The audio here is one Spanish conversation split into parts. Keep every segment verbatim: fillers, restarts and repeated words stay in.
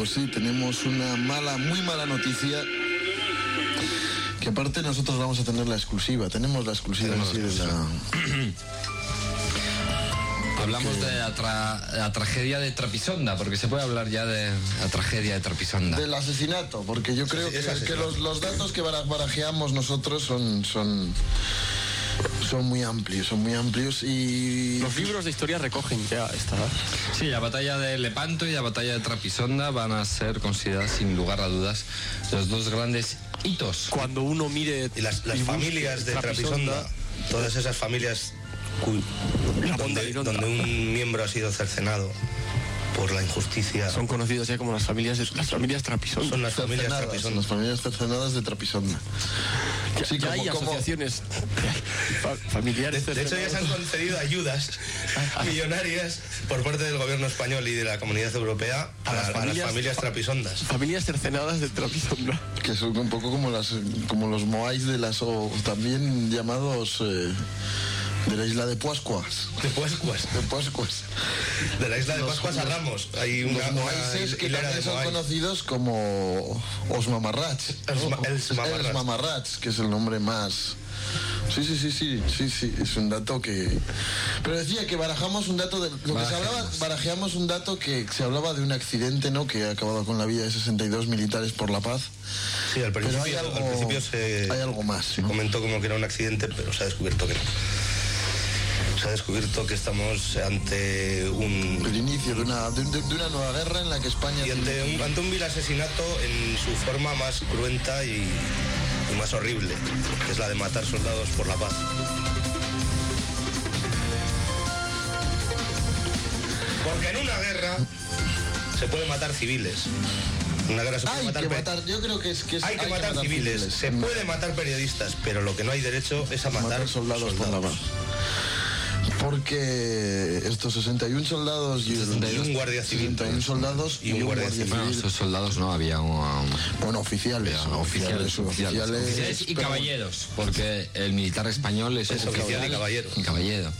Pues sí, tenemos una mala, muy mala noticia. Que aparte nosotros vamos a tener la exclusiva. Tenemos la exclusiva en sí de la... Hablamos de la, tra la tragedia de Trapisonda, porque se puede hablar ya de la tragedia de Trapisonda. Del asesinato, porque yo creo sí, que, que los, los datos que barajeamos nosotros son, son, son muy amplios, son muy amplios y... Los libros de historia recogen ya esta... Sí, la batalla de Lepanto y la batalla de Trapisonda van a ser consideradas sin lugar a dudas los dos grandes hitos. Cuando uno mire... Y las, las y familias de Trapisonda, todas esas familias... Donde, donde un miembro ha sido cercenado por la injusticia. Son conocidas ya como las familias de, las familias Trapisonda. Son las familias Trapisonda. Las familias cercenadas de Trapisonda. Ya, sí, ya como, hay como... asociaciones familiares. De, de hecho ya se han concedido ayudas millonarias por parte del gobierno español y de la Comunidad Europea a, a, las, familias, a las familias Trapisondas. Familias cercenadas de Trapisonda. Que son un poco como las como los moais de las o también llamados eh, de la isla de Pascuas. De Pascuas. De Pascuas. De la isla de Pascuas a Ramos. Hay una, los moaises que también son conocidos como os mamarrats. Els mamarrats. Els mamarrats, que es el nombre más... Sí, sí, sí, sí, sí, sí, es un dato que... Pero decía que barajamos un dato de... Lo que se hablaba, barajeamos un dato que se hablaba de un accidente, ¿no? Que ha acabado con la vida de sesenta y dos militares por la paz. Sí, al principio, hay algo, al principio se... Hay algo más, Se ¿no? comentó como que era un accidente, pero se ha descubierto que no. Se ha descubierto que estamos ante un... El inicio de una, de, de una nueva guerra en la que España... Y ante un, ante un vil asesinato en su forma más cruenta y, y más horrible, que es la de matar soldados por la paz. Porque en una guerra se puede matar civiles. En una guerra se puede hay matar, que matar, yo creo que es que es, hay que, hay matar, que matar civiles. civiles. Se puede matar periodistas, pero lo que no hay derecho es a matar, matar soldados, soldados por la paz. Porque estos sesenta y uno soldados y, el, y un guardia civil, sesenta y uno soldados y un, y un guardia, guardia civil. Bueno, esos soldados no había un, bueno, oficiales, había, oficiales, oficiales, oficiales, oficiales y pero, caballeros, porque el militar español es, es oficial y caballero. Y caballero.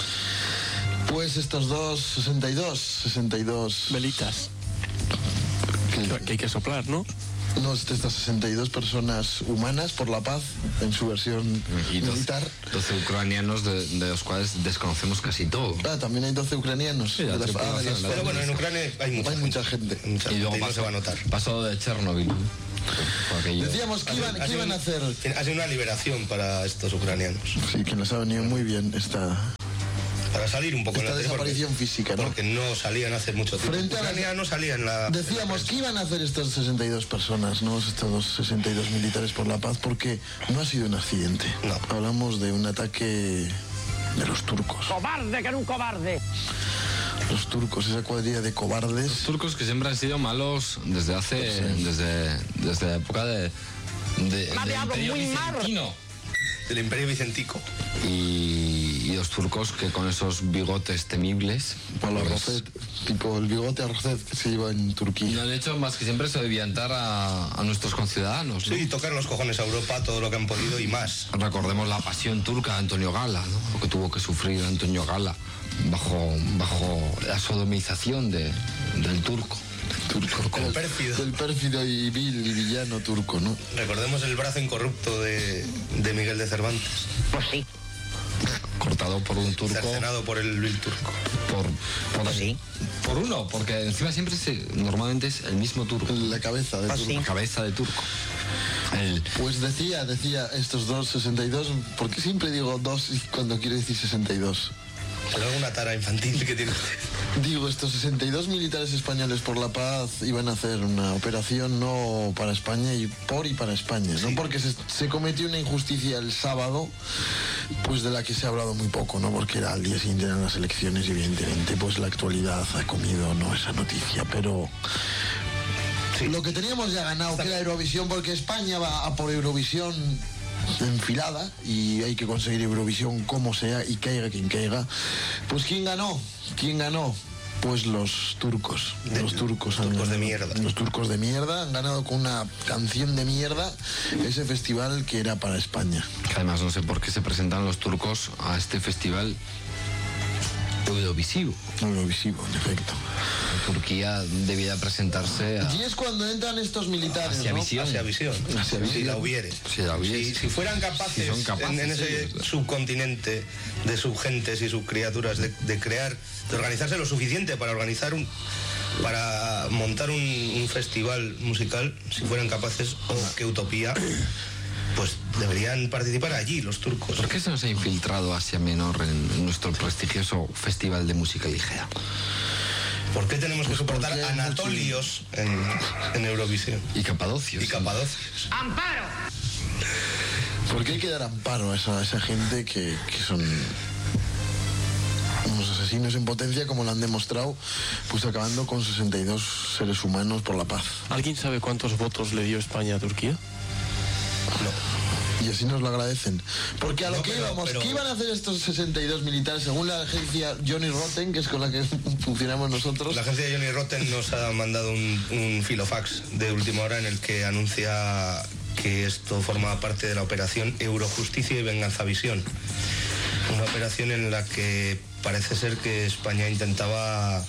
Pues estos dos, sesenta y dos, sesenta y dos velitas que, que hay que soplar, ¿no? No, estas sesenta y dos personas humanas por la paz en su versión y doce, militar. doce ucranianos de, de los cuales desconocemos casi todo. Ah, también hay doce ucranianos. Sí, de las, ah, de las, pero bueno, en Ucrania hay mucha, hay mucha gente. gente. Mucha y luego gente, pasó, no se va a notar. Pasó de Chernobyl. Decíamos que iban, ha que iban a hacer... Ha sido una liberación para estos ucranianos. Sí, que les ha venido muy bien esta... Para salir un poco esta en la desaparición porque, física, ¿no? Porque no salían hace mucho tiempo. Frente Ucrania a la... no salía en la... Decíamos en la que iban a hacer estas sesenta y dos personas, ¿no? Estos sesenta y dos militares por la paz, porque no ha sido un accidente. No. Hablamos de un ataque de los turcos. ¡Cobarde, que era un cobarde! Los turcos, esa cuadrilla de cobardes. Los turcos que siempre han sido malos desde hace... Sí. Desde, desde la época de... de del Imperio Bizantino. Del Imperio Vicentico. Y, y los turcos que con esos bigotes temibles... Por pues, Arrocet, tipo el bigote Arrocet que se lleva en Turquía. No han hecho más que siempre sedientar a, a nuestros conciudadanos, ¿no? Sí, tocar los cojones a Europa todo lo que han podido y más. Recordemos la pasión turca de Antonio Gala, ¿no? Lo que tuvo que sufrir Antonio Gala bajo, bajo la sodomización de, del turco. Turco, el pérfido. Del pérfido y vil y villano turco, ¿no? Recordemos el brazo incorrupto de, de Miguel de Cervantes. Pues sí. Cortado por un turco. Cercenado por el vil turco. Por, por, pues sí. por uno, porque encima siempre se, normalmente es el mismo turco. La cabeza de pues turco. Sí. La cabeza de turco. El... Pues decía, decía estos dos, sesenta y dos, ¿por qué siempre digo dos cuando quiero decir sesenta y dos? ¿Hay alguna tara infantil que tiene usted? Digo, estos sesenta y dos militares españoles por la paz iban a hacer una operación no para España y por y para España, ¿no? Sí. Porque se, se cometió una injusticia el sábado, pues de la que se ha hablado muy poco, ¿no? Porque era al día siguiente eran las elecciones y evidentemente pues la actualidad ha comido, ¿no? Esa noticia, pero... Sí. Lo que teníamos ya ganado, que era Eurovisión, porque España va a por Eurovisión enfilada y hay que conseguir Eurovisión como sea y caiga quien caiga. Pues ¿quién ganó? ¿Quién ganó? Pues los turcos. De, los turcos, han turcos ganado, de mierda. Los turcos de mierda han ganado con una canción de mierda ese festival que era para España. Además no sé por qué se presentan los turcos a este festival Eurovisivo. Eurovisivo, en efecto. Turquía debía presentarse a... Y es cuando entran estos militares, hacia ¿no? visión. Hacia visión. Hacia visión. Si la hubiere. Si la hubiere. Si, si fueran capaces, Si son capaces, en, en ese sí. subcontinente de sus gentes y sus criaturas de, de crear, de organizarse lo suficiente para organizar un... para montar un, un festival musical, si fueran capaces, o oh, qué utopía, pues deberían participar allí los turcos. ¿Por qué se nos ha infiltrado Asia Menor en nuestro prestigioso Festival de Música Ligera? ¿Por qué tenemos que Pues soportar porque hay anatolios en, en Eurovisión? Y capadocios. Y capadocios. ¡Amparo! Porque hay que dar amparo a esa, a esa gente que, que son unos asesinos en potencia, como lo han demostrado, pues acabando con sesenta y dos seres humanos por la paz. ¿Alguien sabe cuántos votos le dio España a Turquía? No. Y así nos lo agradecen. Porque a lo No, que pero- íbamos, pero- ¿qué iban a hacer estos sesenta y dos militares? Según la agencia Johnny Rotten, que es con la que funcionamos nosotros. La agencia de Johnny Rotten nos ha mandado un, un filofax de última hora en el que anuncia que esto forma parte de la operación Eurojusticia y Venganza Visión. Una operación en la que parece ser que España intentaba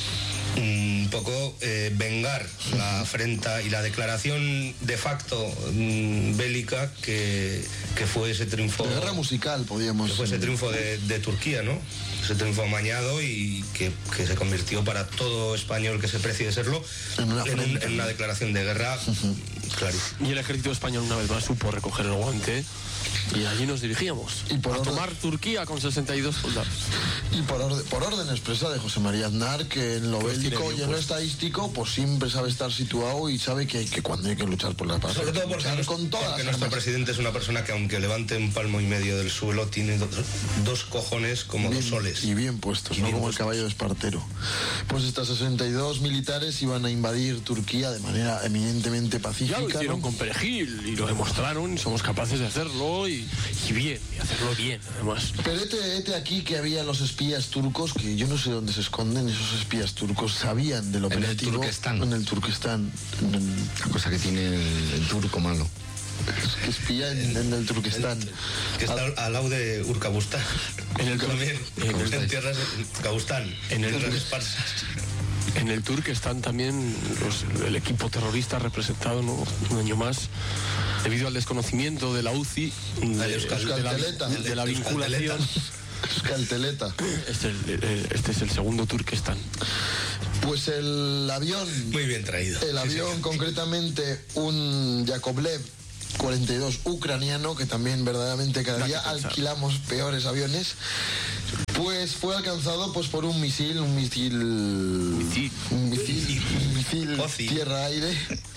un poco eh, vengar la afrenta y la declaración de facto mm, bélica que, que fue ese triunfo. De guerra musical, podíamos. Que fue ese triunfo de, de Turquía, ¿no? Ese triunfo amañado y que, que se convirtió para todo español que se precie de serlo En una en, un- afrenta. en una declaración de guerra, clarísimo. Y el ejército español una vez más supo recoger el guante y allí nos dirigíamos. Y por a orden- tomar Turquía con sesenta y dos soldados. Y por, orde- por orden expresa de José María Aznar, que en lo Pues tiene bélico bien y en lo puesto. estadístico, pues siempre sabe estar situado y sabe que, que cuando hay que luchar por la paz. Sobre hay que todo porque, luchar nuestro, con todas porque las nuestro armas. presidente es una persona que aunque levante un palmo y medio del suelo, tiene dos, dos cojones como Bien- dos soles. Y bien puestos, Y no bien como puestos. el caballo de Espartero. Pues estas sesenta y dos militares iban a invadir Turquía de manera eminentemente Ya pacífica. lo hicieron ¿no? con Perejil y lo demostraron y somos capaces de hacerlo y, y bien, y hacerlo bien además. Pero este, este aquí que había los espías turcos, que yo no sé dónde se esconden, esos espías turcos sabían del el operativo. Turquestán. En el Turquestán. En el- La cosa que tiene el, el turco malo. que espía en, en el Turquestán. Que está al, al lado de Urkabustán. En el- También, en el- en tierras de Kabustán, En el- tierras esparsas. En el Turk están también los- el equipo terrorista representado, ¿no? Un año más, debido al desconocimiento de la U C I, de, Al Euskal- de la, Euskalteleta. de la El vinculación. Calteleta. Este es el, el- este es el segundo Turquestán. Pues el avión, Muy bien traído. el Sí, avión sí. concretamente un Yakovlev cuarenta y dos ucraniano, que también verdaderamente cada Da día que pensar. alquilamos peores aviones, pues fue alcanzado pues por un misil, un misil, Misil. un misil, un misil Pozi. tierra-aire,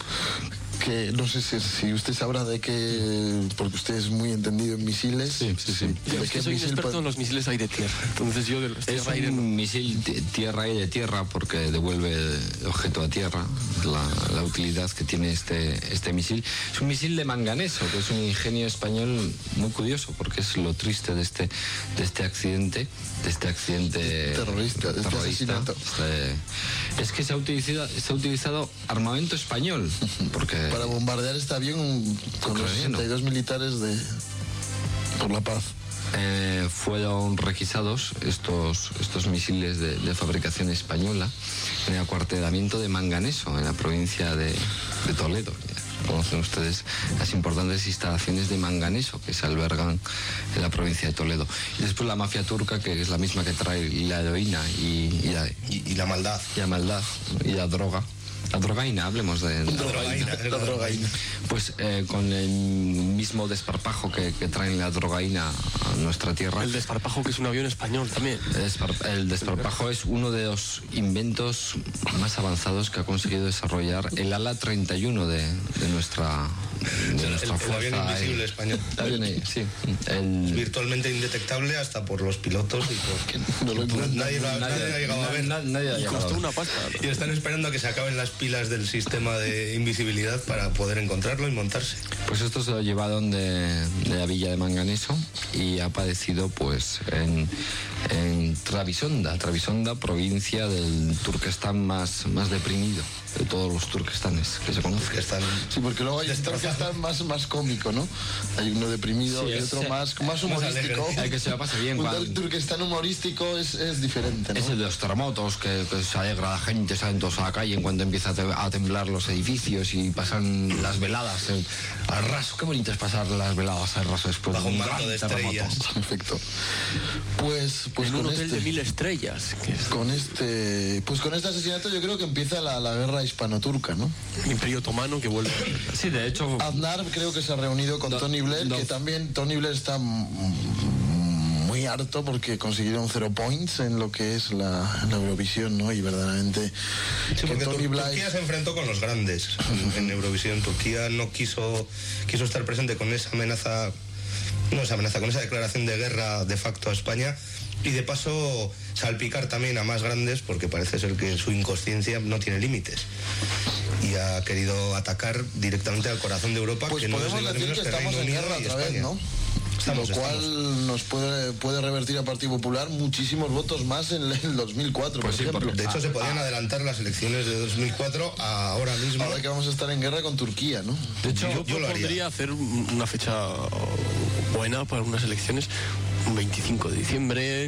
que no sé si, si usted sabrá de qué, porque usted es muy entendido en misiles. Sí, sí, sí. ¿De Es que qué soy un misil experto puede- en los misiles aire-tierra. Entonces yo de los Es tierra-aire no. un misil t- tierra-aire-tierra porque devuelve el objeto a tierra, la, la utilidad que tiene este, este misil. Es un misil de manganeso, que es un ingenio español muy curioso, porque es lo triste de este, de este accidente, de este accidente Terrorista, de este asesinato. Este- es que se ha utilizado, se ha utilizado armamento español, porque para bombardear este avión con los Ucraniano. sesenta y dos militares de por la paz. Eh, fueron requisados estos, estos misiles de, de fabricación española en el acuartelamiento de Manganeso, en la provincia de, de Toledo. Conocen ustedes las importantes instalaciones de manganeso que se albergan en la provincia de Toledo. Y después la mafia turca, que es la misma que trae la heroína y, y, la, Y, y la maldad. y la maldad y la droga. La drogaína, hablemos de... La drogaína. La drogaína. Pues eh, con el mismo desparpajo que, que traen la drogaína a nuestra tierra. El desparpajo, que es un avión español también. El, despar- el desparpajo es uno de los inventos más avanzados que ha conseguido desarrollar el ala treinta y uno de, de nuestra, de El, nuestra el fuerza. avión invisible aérea. español. El avión ahí, sí. El- Virtualmente indetectable hasta por los pilotos y por... No lo encuentran. Nadie, lo ha- nadie ha llegado a ver. na- nadie ha Y llegado a costó ver. una pasta. Y están esperando a que se acaben las pilas del sistema de invisibilidad para poder encontrarlo y montarse. Pues esto se lo llevaron de, de la villa de Manganeso y ha aparecido pues en, en Trebisonda, Trebisonda, provincia del Turquestán más, más deprimido de todos los turquestanes que se conocen. Que están Sí, porque luego hay un destrozados. Turquestán más, más cómico, ¿no? Hay uno deprimido Sí, y otro ese- más, más humorístico. Hay que se la pase bien Un cuando- del Turquestán humorístico es, es diferente, ¿no? Es el de los terremotos, que, que se alegra la gente, salen todos a la calle en cuanto empieza a, te- a temblar los edificios y pasan las veladas el- al raso. Qué bonito es pasar las veladas al raso después Bajo de un un manto gran de terremoto. estrellas. Perfecto. Pues, pues en un con hotel este, de mil estrellas, que es con este, pues con este asesinato yo creo que empieza la, la guerra hispano-turca, ¿no? el Imperio Otomano que vuelve. Sí, de hecho, Aznar creo que se ha reunido con Do- Tony Blair, do- que también Tony Blair está mm, muy harto porque consiguieron cero points en lo que es la, la Eurovisión, ¿no? Y verdaderamente Sí, que porque Tony Tur- Blair... Turquía se enfrentó con los grandes en, en Eurovisión. Turquía no quiso, quiso estar presente con esa amenaza, no esa amenaza, con esa declaración de guerra de facto a España y de paso salpicar también a más grandes porque parece ser que su inconsciencia no tiene límites y ha querido atacar directamente al corazón de Europa, Pues que no es podemos ni más ni decir menos que que estamos Reino en Unido guerra y otra vez, España. ¿no? Estamos, lo cual estamos. nos puede, puede revertir a Partido Popular muchísimos votos más en el dos mil cuatro, Pues por sí, ejemplo. porque- De hecho, se podían Ah. adelantar las elecciones de dos mil cuatro a ahora mismo. Ahora que vamos a estar en guerra con Turquía, ¿no? De hecho, Yo- yo, yo lo haría. podría hacer un- una fecha buena para unas elecciones, un veinticinco de diciembre.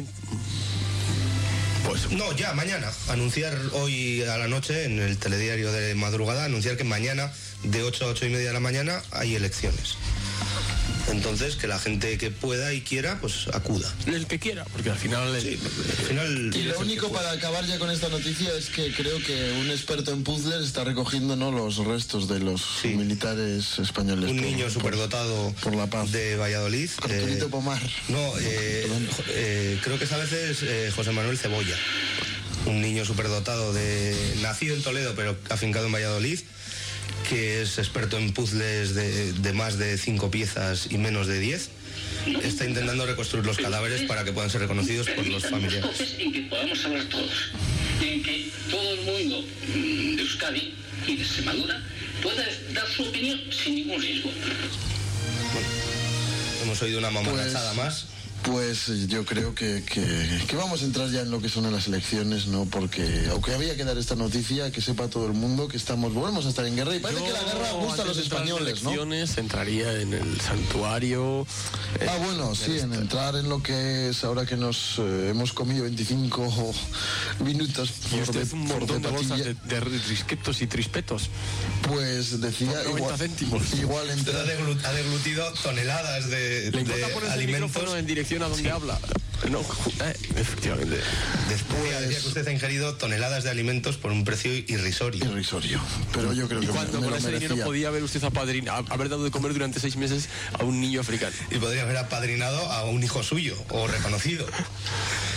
Pues No, ya, mañana. Anunciar hoy a la noche en el telediario de madrugada, anunciar que mañana de ocho a ocho y media de la mañana hay elecciones. Entonces, que la gente que pueda y quiera, pues acuda. el que quiera, porque al final. Sí, al final... Y lo único para acabar ya con esta noticia es que creo que un experto en puzzles está recogiendo, ¿no?, los restos de los Sí. militares españoles. Un por- niño por- superdotado por la paz. de Valladolid. Arturito eh, Pomar. No, eh, jo- eh, creo que esa vez es eh, José Manuel Cebolla, un niño superdotado de nacido en Toledo pero afincado en Valladolid, que es experto en puzzles de, de más de cinco piezas y menos de diez. Está intentando reconstruir los cadáveres para que puedan ser reconocidos por los familiares. En que podamos hablar todos, en que todo el mundo mm, de Euskadi y de Extremadura pueda dar su opinión sin ningún riesgo. Hemos oído una mamarrachada Pues- más. Pues eh, yo creo que, que, que vamos a entrar ya en lo que son las elecciones, ¿no? Porque aunque había que dar esta noticia, que sepa todo el mundo que estamos, volvemos a estar en guerra y parece yo, que la guerra gusta a antes los de entrar en españoles, ¿no? elecciones, entraría en el santuario. eh, Ah, bueno, sí, en entrar en lo que es ahora que nos eh, hemos comido veinticinco minutos Y por, usted de, un por montón de bolsas patilla, de, de risquetos y trispetos. pues decía por noventa igual, céntimos. igual Usted ha entrar. deglu- ha deglutido toneladas de, ¿Le importa de ponerse el alimentos. micrófono en dirección a donde habla? No, ju- eh, efectivamente. Después Pues- decía que usted ha ingerido toneladas de alimentos por un precio irrisorio. Irrisorio, pero yo creo ¿Y que me, cuánto me con lo ese dinero merecía. podía haber usted apadrin- a- haber dado de comer durante seis meses a un niño africano? Y podría haber apadrinado a un hijo suyo o reconocido.